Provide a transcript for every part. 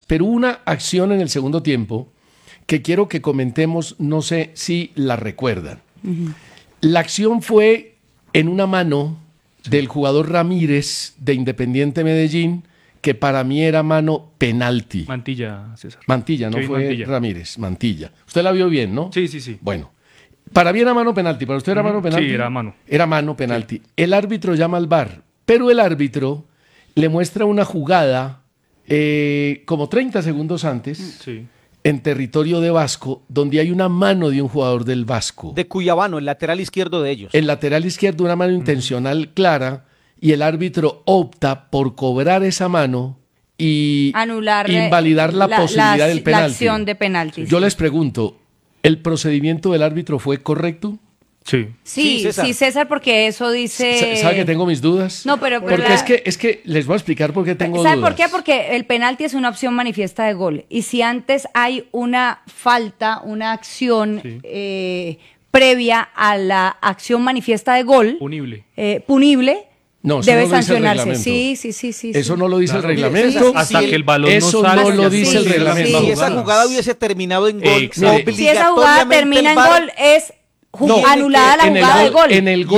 pero hubo una acción en el segundo tiempo que quiero que comentemos, no sé si la recuerdan. La acción fue en una mano del jugador Ramírez de Independiente Medellín, que para mí era mano penalti. Mantilla, César. Mantilla, no fue Mantilla. Ramírez, Mantilla. Usted la vio bien, ¿no? Sí, sí, sí. Bueno, para mí era mano penalti, para usted era mano penalti. Sí, era mano. Era mano penalti. Sí. El árbitro llama al VAR, pero el árbitro le muestra una jugada como 30 segundos antes, en territorio de Vasco, donde hay una mano de un jugador del Vasco. De Cuyabano, el lateral izquierdo de ellos. El lateral izquierdo, una mano intencional clara, y el árbitro opta por cobrar esa mano y invalidar la posibilidad del penalti. La acción de penalti. Yo les pregunto, ¿el procedimiento del árbitro fue correcto? Sí, César, porque eso dice... ¿Sabe que tengo mis dudas? No, pero porque es que les voy a explicar por qué tengo dudas. ¿Sabe por qué? Porque el penalti es una opción manifiesta de gol. Y si antes hay una falta, una acción previa a la acción manifiesta de gol... Punible... No, eso debe no lo sancionarse. Dice el Sí. Eso no lo dice el reglamento. Hasta que el balón eso no salga. No lo dice el reglamento. Si esa jugada hubiese terminado en gol, si esa jugada termina en gol, es anulada la jugada de gol. En el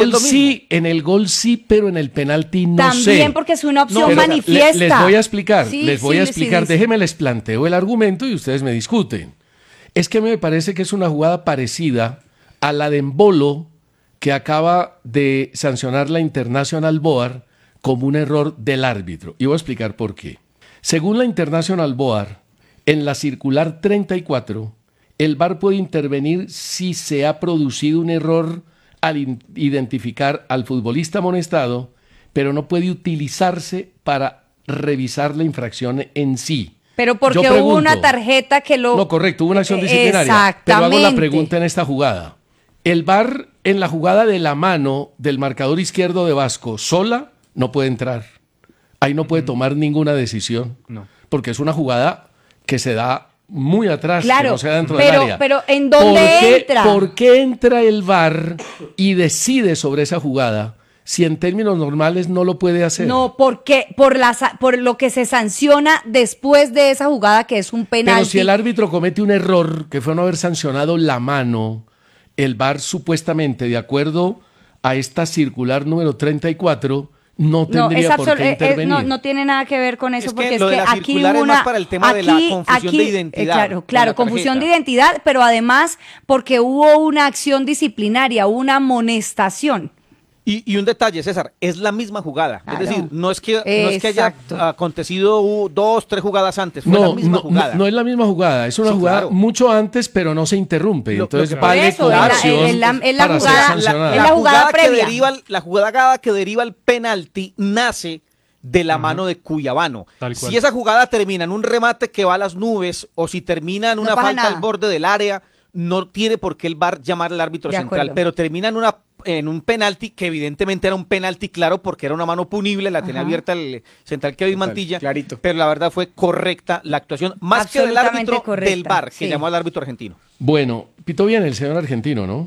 gol sí, pero en el penalti no también sé. También porque es una opción manifiesta. Les voy a explicar, Sí. Déjenme les planteo el argumento y ustedes me discuten. Es que me parece que es una jugada parecida a la de Embolo, que acaba de sancionar la International Board como un error del árbitro. Y voy a explicar por qué. Según la International Board, en la circular 34, el VAR puede intervenir si se ha producido un error al identificar al futbolista amonestado, pero no puede utilizarse para revisar la infracción en sí. Pero porque hubo una tarjeta que lo... No, correcto, hubo una acción disciplinaria. Exactamente. Pero hago la pregunta en esta jugada. El VAR en la jugada de la mano del marcador izquierdo de Vasco sola no puede entrar. Ahí no puede tomar ninguna decisión. No. Porque es una jugada que se da muy atrás, claro, que no se da dentro del área. Pero ¿en dónde entra? ¿Por qué entra el VAR y decide sobre esa jugada si en términos normales no lo puede hacer? No, porque por lo que se sanciona después de esa jugada, que es un penalti. Pero si el árbitro comete un error, que fue no haber sancionado la mano, el VAR supuestamente, de acuerdo a esta circular número 34, no tendría por qué intervenir. No tiene nada que ver con eso, es porque lo de la aquí circular hubo es más para el tema de la confusión de identidad. Claro, confusión de identidad, pero además porque hubo una acción disciplinaria, una amonestación. Y un detalle, César, es la misma jugada. Claro. Es decir, no es que haya acontecido 2, 3 jugadas antes, fue la misma jugada. No es la misma jugada, es una jugada mucho antes, pero no se interrumpe. Entonces vale como acción para ser sancionada. La jugada previa. La jugada que deriva el penalti nace de la mano de Cuyabano. Si esa jugada termina en un remate que va a las nubes o si termina en una falta al borde del área, no tiene por qué el VAR llamar al árbitro central, pero termina en un penalti que evidentemente era un penalti claro porque era una mano punible, la tenía abierta el central Kevin Mantilla, clarito. Pero la verdad fue correcta la actuación, más que del árbitro del VAR, que llamó al árbitro argentino. Bueno, pitó bien el señor argentino, ¿no?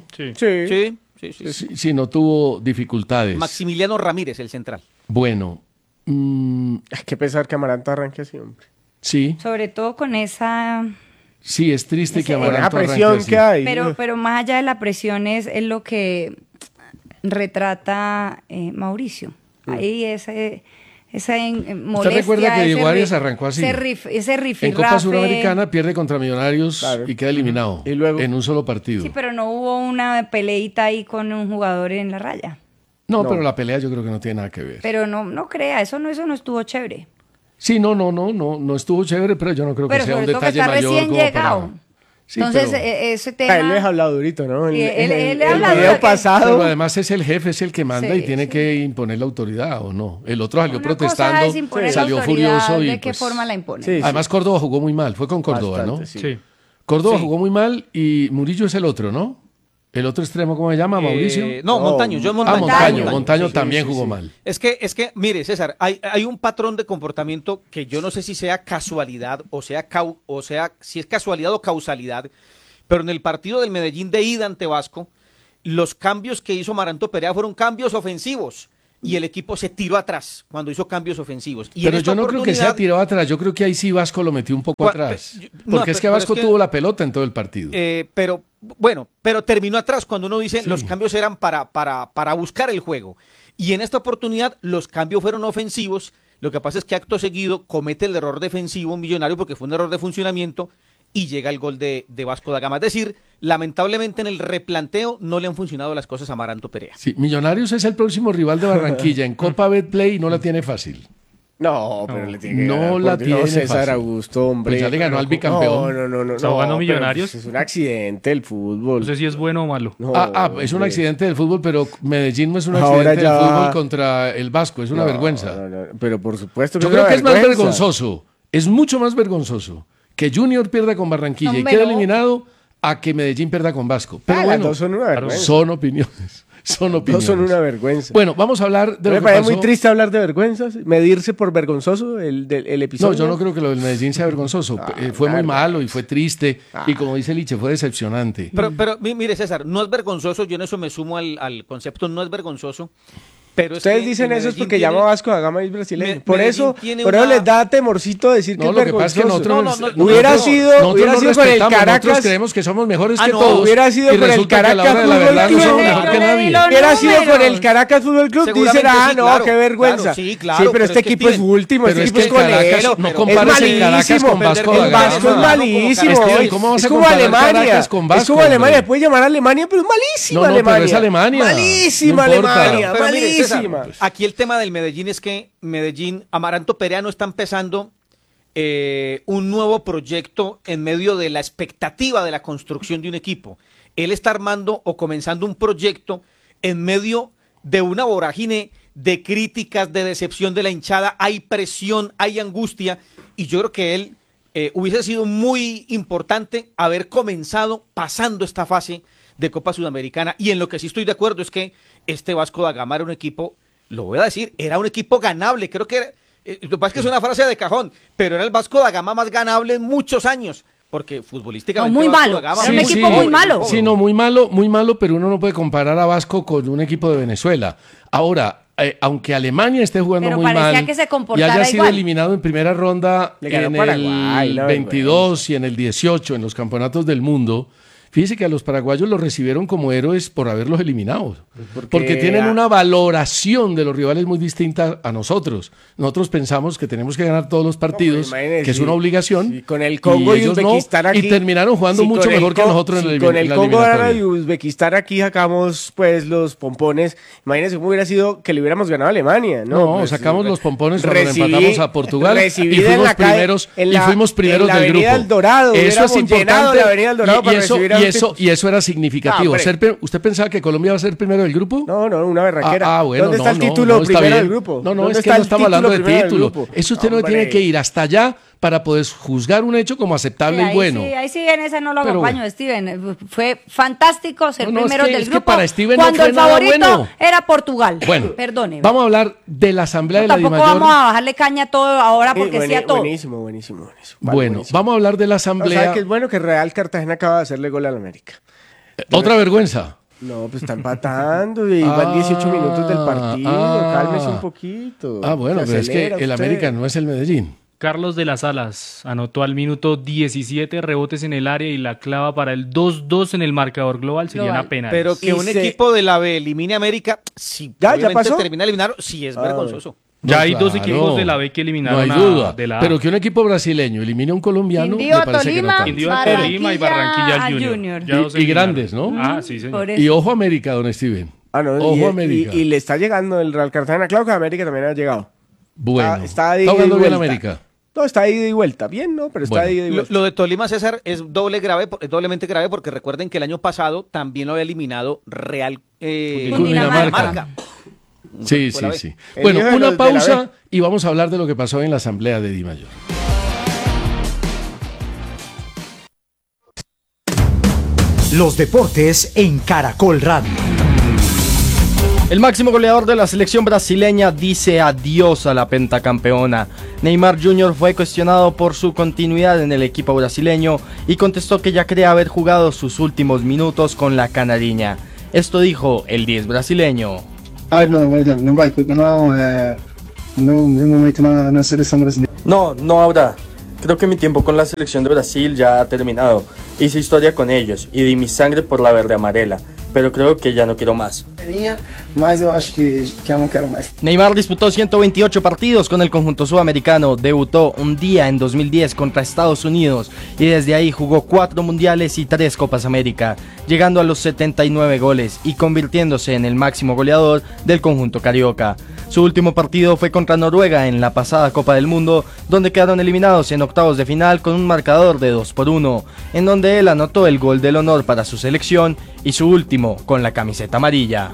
Sí, no tuvo dificultades. Maximiliano Ramírez, el central. Bueno. Hay que pensar que Amaranto arranque así, hombre. Sí. Sobre todo con esa... Sí, es triste que Amaranto arranque presión así. Que hay. Pero más allá de la presión es lo que retrata Mauricio. Ahí ese molestia. ¿Usted recuerda que Diego Arias arrancó así? Ese rifirrafe. En Copa Suramericana pierde contra Millonarios y queda eliminado y luego, en un solo partido. Sí, pero no hubo una peleita ahí con un jugador en la raya. No, pero la pelea yo creo que no tiene nada que ver. Pero no crea, eso no estuvo chévere. Sí, no estuvo chévere, pero yo no creo que sea un detalle mayor. Pero recién llegado. Sí, entonces, ese tema... Él les ha hablado durito, ¿no? Sí, él el video pasado... Pero además es el jefe, es el que manda y tiene que imponer la autoridad, ¿o no? El otro salió protestando, salió furioso y... ¿De qué forma la impone? Sí, además Córdoba jugó muy mal, fue con Córdoba, bastante, ¿no? Sí. Córdoba jugó muy mal y Murillo es el otro, ¿no? ¿El otro extremo cómo se llama, Mauricio? No, Montaño. Montaño también jugó mal. Es que, mire, César, hay un patrón de comportamiento que yo no sé si sea casualidad o sea si es casualidad o causalidad, pero en el partido del Medellín de ida ante Vasco, los cambios que hizo Amaranto Perea fueron cambios ofensivos. y el equipo se tiró atrás cuando hizo cambios ofensivos. Pero yo no creo que se tiró atrás, yo creo que ahí sí Vasco lo metió un poco atrás. Porque es que Vasco tuvo la pelota en todo el partido. Pero terminó atrás cuando uno dice los cambios eran para buscar el juego. Y en esta oportunidad los cambios fueron ofensivos. Lo que pasa es que acto seguido comete el error defensivo Millonario porque fue un error de funcionamiento y llega el gol de Vasco da Gama. Es decir, lamentablemente en el replanteo no le han funcionado las cosas a Amaranto Perea. Sí, Millonarios es el próximo rival de Barranquilla en Copa Betplay y no la tiene fácil. No, pero le tiene que ganar. No la tiene César Augusto, hombre. Pues ya le ganó al bicampeón. No. ¿Está jugando Millonarios? Pues es un accidente el fútbol. No sé si es bueno o malo. Es un accidente del fútbol, pero Medellín no es un accidente del fútbol contra el Vasco, es una vergüenza. Pero por supuesto que yo creo que es más vergonzoso, es mucho más vergonzoso que Junior pierda con Barranquilla y quede eliminado a que Medellín pierda con Vasco. Pero bueno, son una vergüenza. Son opiniones. No son una vergüenza. Bueno, vamos a hablar de lo que pasó. Me parece muy triste hablar de vergüenzas, medirse por vergonzoso el episodio. No, yo no creo que lo del Medellín sea vergonzoso. Fue muy malo y fue triste. Y como dice Liche, fue decepcionante. Pero mire, César, no es vergonzoso. Yo en eso me sumo al concepto, no es vergonzoso. Pero ustedes dicen eso es porque llama Vasco da Gama y es brasileño. Por eso les da temorcito decir que es vergonzoso. Lo que pasa es que hubiera sido con el Caracas. Nosotros creemos que somos mejores que todos. Hubiera sido con el Caracas Fútbol Club. Hubiera sido con el Caracas Fútbol Club. Dicen, qué vergüenza. Sí, pero este equipo es último, este equipo es colero. No compares el Caracas con Vasco da Gama. El Vasco es malísimo. Es como Alemania. Es como Alemania. Puede llamar a Alemania, pero es malísima Alemania. Malísima Alemania. Malísima. Aquí el tema del Medellín es que Amaranto Perea no está empezando un nuevo proyecto en medio de la expectativa de la construcción de un equipo. Él está armando o comenzando un proyecto en medio de una vorágine de críticas, de decepción de la hinchada. Hay presión, hay angustia y yo creo que él hubiese sido muy importante haber comenzado pasando esta fase de Copa Sudamericana. Y en lo que sí estoy de acuerdo es que este Vasco da Gama era un equipo, lo voy a decir, era un equipo ganable. Creo que lo que pasa es que es una frase de cajón, pero era el Vasco da Gama más ganable en muchos años. Porque futbolísticamente muy malo. Era un equipo muy malo. Sí, no, muy malo, pero uno no puede comparar a Vasco con un equipo de Venezuela. Ahora, aunque Alemania esté jugando muy mal que se y haya sido igual. eliminado en primera ronda en el 22 y en el 18 en los campeonatos del mundo, fíjese que a los paraguayos los recibieron como héroes por haberlos eliminado. Porque tienen una valoración de los rivales muy distinta a nosotros. Nosotros pensamos que tenemos que ganar todos los partidos, que es una obligación. Sí, con el Congo y Uzbekistán aquí. Y terminaron jugando mucho mejor que nosotros en el con el Congo y Uzbekistán aquí sacamos pues los pompones. Imagínense cómo hubiera sido que le hubiéramos ganado a Alemania. No, sacamos los pompones cuando empatamos a Portugal y fuimos primeros del grupo. Eldorado, eso es importante. La Avenida Eldorado para recibir a y eso era significativo. ¿Usted pensaba que Colombia iba a ser primero del grupo? No, una berraquera. Bueno, ¿Dónde está el título primero del grupo? No, es que no estamos hablando de título. Eso usted no tiene que ir hasta allá para poder juzgar un hecho como aceptable y bueno. Ahí sí, en esa no lo acompaño, Steven. Fue fantástico ser primeros del grupo. Que para Steven cuando no fue el favorito bueno. era Portugal. Bueno, perdóneme. Vamos a hablar de la Asamblea de la Dimayor. Tampoco vamos a bajarle caña a todo ahora porque sí a todo. Buenísimo. Bueno, vamos a hablar de la Asamblea. O sea, que es bueno que Real Cartagena acaba de hacerle gol al América. Otra vergüenza. No, pues está empatando y van 18 minutos del partido. Cálmese un poquito. Bueno, pero es que el América no es el Medellín. Carlos de las Alas anotó al minuto 17 rebotes en el área y la clava para el 2-2 en el marcador global. Sería una pena. Pero que un equipo de la B elimine a América, si ya pasó. Termina de eliminar, sí es vergonzoso. Ya hay dos equipos de la B que eliminaron. No hay duda. De la A. Pero que un equipo brasileño elimine a un colombiano, Quindío, me parece Tolima, que no Quindío, Tolima y Barranquilla Junior. Y grandes, ¿no? Sí, señor. Y ojo América, don Steven. Ojo América. Y le está llegando el Real Cartagena. Claro que América también ha llegado. Bueno. Está jugando bien América. No, está ahí de vuelta. Bien, ¿no? Pero está ahí de vuelta. Lo de Tolima, César, es doblemente grave porque recuerden que el año pasado también lo había eliminado Real Cundinamarca. Sí. Bueno, una pausa y vamos a hablar de lo que pasó en la Asamblea de Dimayor. Los deportes en Caracol Radio. El máximo goleador de la selección brasileña dice adiós a la pentacampeona. Neymar Jr. fue cuestionado por su continuidad en el equipo brasileño y contestó que ya cree haber jugado sus últimos minutos con la canariña. Esto dijo el 10 brasileño. Não vai, porque no momento na seleção brasileira. No habrá. Creo que mi tiempo con la selección de Brasil ya ha terminado. Hice historia con ellos y di mi sangre por la verde amarela, pero creo que ya no quiero más. Mas eu acho que ya no quiero más. Neymar disputó 128 partidos con el conjunto sudamericano, debutó un día en 2010 contra Estados Unidos y desde ahí jugó 4 mundiales y 3 Copas América, llegando a los 79 goles y convirtiéndose en el máximo goleador del conjunto carioca. Su último partido fue contra Noruega en la pasada Copa del Mundo, donde quedaron eliminados en octavos de final con un marcador de 2-1, en donde él anotó el gol del honor para su selección y su último con la camiseta amarilla.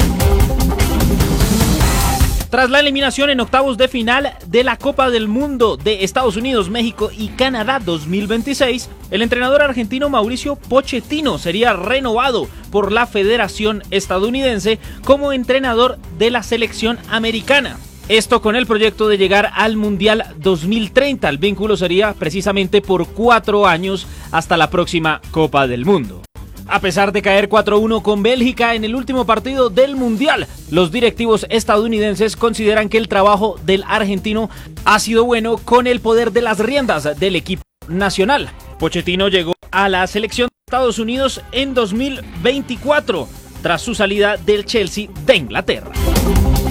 Tras la eliminación en octavos de final de la Copa del Mundo de Estados Unidos, México y Canadá 2026, el entrenador argentino Mauricio Pochettino sería renovado por la Federación Estadounidense como entrenador de la selección americana. Esto con el proyecto de llegar al Mundial 2030. El vínculo sería precisamente por 4 años hasta la próxima Copa del Mundo. A pesar de caer 4-1 con Bélgica en el último partido del Mundial, los directivos estadounidenses consideran que el trabajo del argentino ha sido bueno con el poder de las riendas del equipo nacional. Pochettino llegó a la selección de Estados Unidos en 2024, tras su salida del Chelsea de Inglaterra.